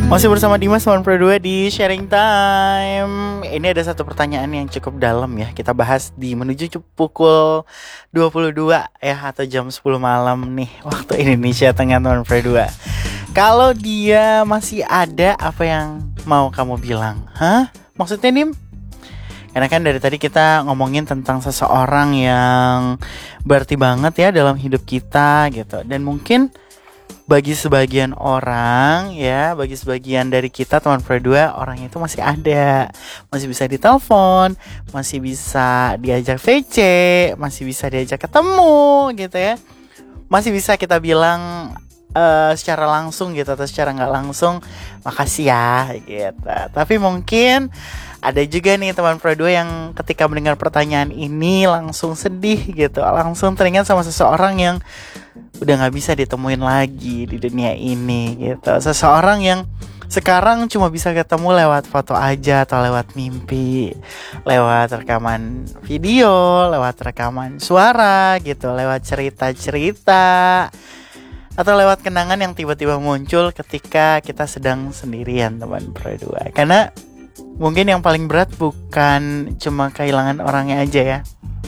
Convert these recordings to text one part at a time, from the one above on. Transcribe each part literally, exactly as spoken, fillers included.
Masih bersama Dimas teman Pro dua di Sharing Time. Ini ada satu pertanyaan yang cukup dalam ya. Kita bahas di menuju pukul dua puluh dua ya, atau jam sepuluh malam nih waktu Indonesia Tengah teman Pro dua. Kalau dia masih ada, apa yang mau kamu bilang? Hah? Maksudnya Dim? Karena kan dari tadi kita ngomongin tentang seseorang yang berarti banget ya dalam hidup kita gitu. Dan mungkin bagi sebagian orang ya, bagi sebagian dari kita teman Pro dua, orang itu masih ada, masih bisa ditelepon, masih bisa diajak V C, masih bisa diajak ketemu gitu ya, masih bisa kita bilang uh, secara langsung gitu atau secara nggak langsung makasih ya gitu. Tapi mungkin ada juga nih teman Pro dua yang ketika mendengar pertanyaan ini langsung sedih gitu, langsung teringat sama seseorang yang udah gak bisa ditemuin lagi di dunia ini gitu. Seseorang yang sekarang cuma bisa ketemu lewat foto aja, atau lewat mimpi, lewat rekaman video, lewat rekaman suara gitu, lewat cerita-cerita, atau lewat kenangan yang tiba-tiba muncul ketika kita sedang sendirian teman Pro dua. Karena mungkin yang paling berat bukan cuma kehilangan orangnya aja ya,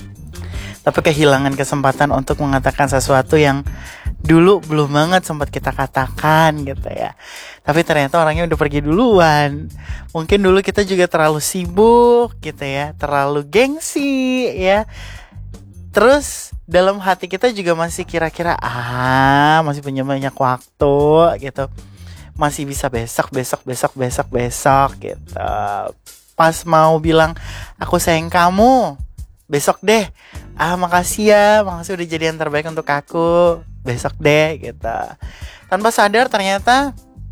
tapi kehilangan kesempatan untuk mengatakan sesuatu yang dulu belum banget sempat kita katakan gitu ya. Tapi ternyata orangnya udah pergi duluan. Mungkin dulu kita juga terlalu sibuk gitu ya, terlalu gengsi ya. Terus dalam hati kita juga masih kira-kira ah masih punya banyak waktu gitu, masih bisa besok, besok, besok, besok, besok gitu. Pas mau bilang aku sayang kamu, besok deh, ah makasih ya, makasih udah jadi yang terbaik untuk aku, besok deh gitu. Tanpa sadar ternyata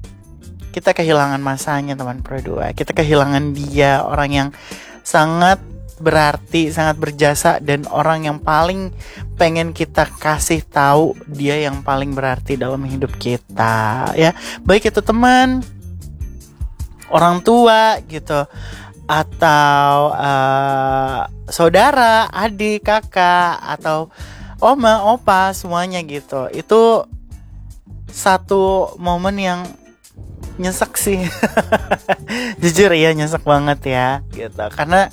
kita kehilangan masanya teman Pro dua. Kita kehilangan dia, orang yang sangat berarti, sangat berjasa, dan orang yang paling pengen kita kasih tahu dia yang paling berarti dalam hidup kita ya. Baik itu teman, orang tua gitu, atau uh, saudara, adik, kakak, atau oma, opa, semuanya gitu. Itu satu momen yang nyesek sih. Jujur ya, nyesek banget ya gitu. Karena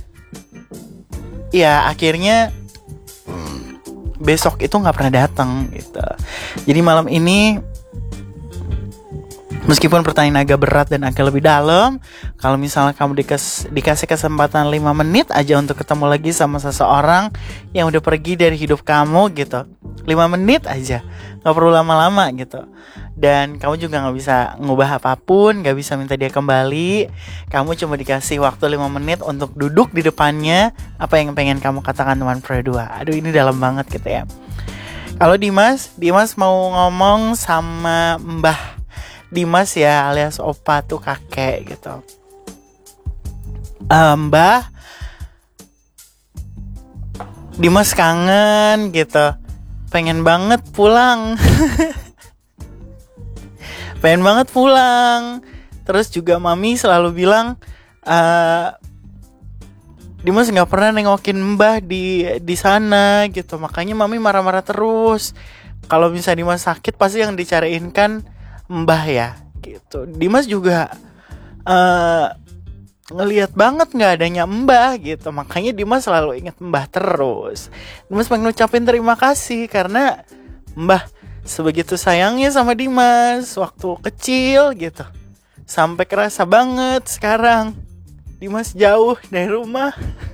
ya akhirnya besok itu gak pernah datang gitu. Jadi malam ini, meskipun pertanyaan agak berat dan agak lebih dalam, kalau misalnya kamu dikas, dikasih kesempatan lima menit aja untuk ketemu lagi sama seseorang yang udah pergi dari hidup kamu gitu, lima menit aja, gak perlu lama-lama gitu. Dan kamu juga gak bisa ngubah apapun, gak bisa minta dia kembali. Kamu cuma dikasih waktu lima menit untuk duduk di depannya. Apa yang pengen kamu katakan teman Pro dua? Aduh, ini dalam banget gitu ya. Kalau Dimas, Dimas mau ngomong sama Mbah Dimas ya, alias opa tuh kakek gitu. uh, Mbah, Dimas kangen gitu, pengen banget pulang. Pengen banget pulang. Terus juga mami selalu bilang uh, Dimas gak pernah nengokin Mbah di di sana gitu. Makanya mami marah-marah terus. Kalau misalnya Dimas sakit, pasti yang dicariin kan Mbah ya gitu. Dimas juga uh, ngelihat banget gak adanya Mbah gitu. Makanya Dimas selalu ingat Mbah terus. Dimas pengen ngucapin terima kasih karena Mbah sebegitu sayangnya sama Dimas waktu kecil gitu, sampai kerasa banget sekarang Dimas jauh dari rumah.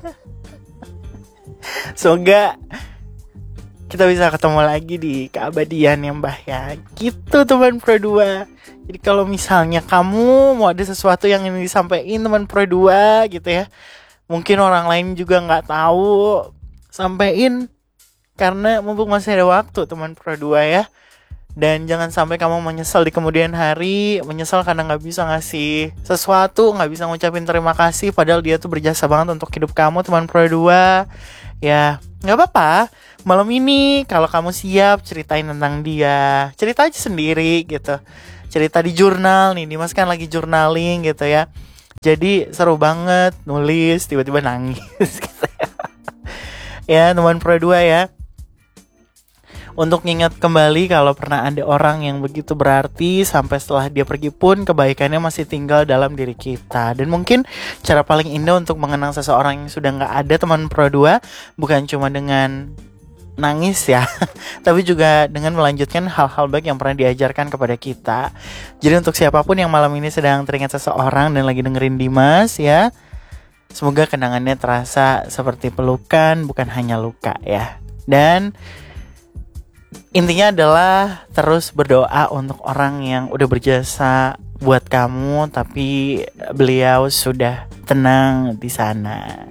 Semoga kita bisa ketemu lagi di keabadian ya Mbah ya. Gitu teman Pro dua. Jadi kalau misalnya kamu mau ada sesuatu yang ingin disampaikan teman Pro dua gitu ya, mungkin orang lain juga gak tahu, sampein. Karena mumpung masih ada waktu teman Pro dua ya. Dan jangan sampai kamu menyesal di kemudian hari, menyesal karena gak bisa ngasih sesuatu, gak bisa ngucapin terima kasih, padahal dia tuh berjasa banget untuk hidup kamu teman Pro dua. Ya gak apa-apa, malam ini kalau kamu siap ceritain tentang dia, cerita aja sendiri gitu. Cerita di jurnal nih, Dimas kan lagi journaling gitu ya. Jadi seru banget nulis, tiba-tiba nangis gitu ya. Ya teman Pro dua ya. untuk ngingat kembali kalau pernah ada orang yang begitu berarti sampai setelah dia pergi pun kebaikannya masih tinggal dalam diri kita. Dan mungkin cara paling indah untuk mengenang seseorang yang sudah gak ada, teman Pro dua, bukan cuma dengan nangis ya, tapi juga dengan melanjutkan hal-hal baik yang pernah diajarkan kepada kita. Jadi untuk siapapun yang malam ini sedang teringat seseorang dan lagi dengerin Dimas ya, semoga kenangannya terasa seperti pelukan, bukan hanya luka ya. Dan intinya adalah terus berdoa untuk orang yang udah berjasa buat kamu, tapi beliau sudah tenang di sana.